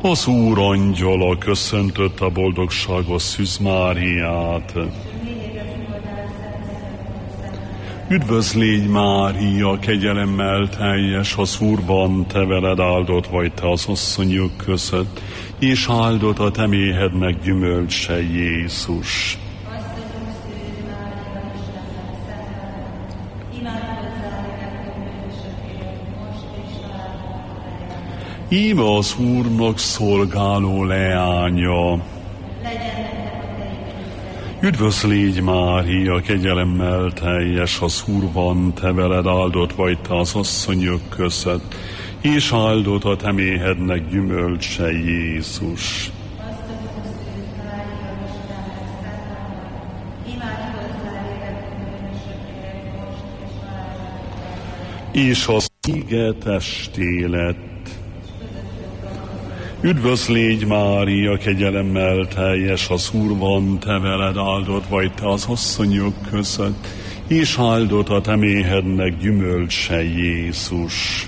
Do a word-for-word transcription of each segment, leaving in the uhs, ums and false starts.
Az Úr angyola köszöntötte a boldogságos Szűz Máriát. Üdvözl légy, Mária, kegyelemmel teljes, az Úr van te veled, áldott vagy te az asszonyok között, és áldott a te méhednek gyümölcse, Jézus. Íme az Úrnak szolgáló leánya. Üdvözl légy, Mária, kegyelemmel teljes, az Úr van te veled, áldott vagy te az asszonyok között, és áldott a te méhednek gyümölcse, Jézus. És az ige testé lett. Üdvözl légy, Mária, kegyelemmel teljes, az Úr van te veled, áldott vagy te az asszonyok között, és áldott a te méhednek gyümölcse, Jézus.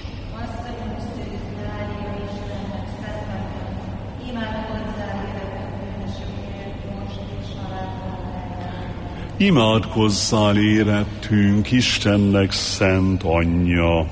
Imádkozzál érettünk, Istennek szent anyja.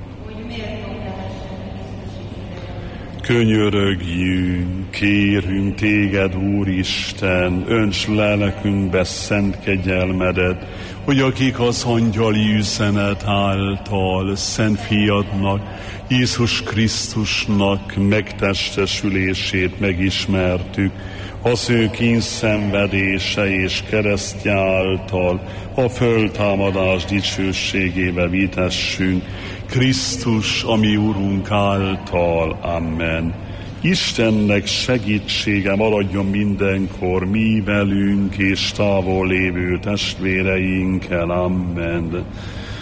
Könyörögjünk, kérünk téged, Úristen, önts lelkünkbe szent kegyelmedet, hogy akik az angyali üzenet által szent fiadnak, Jézus Krisztusnak megtestesülését megismertük, az ő kínszenvedése és keresztje által a föltámadás dicsőségébe vitessünk, Krisztus, ami Urunk által. Amen. Istennek segítsége maradjon mindenkor mi velünk és távol lévő testvéreinkkel. Amen.